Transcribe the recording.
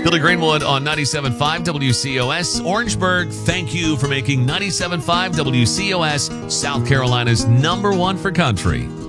Billy Greenwood on 97.5 WCOS. Orangeburg, thank you for making 97.5 WCOS South Carolina's #1 for country.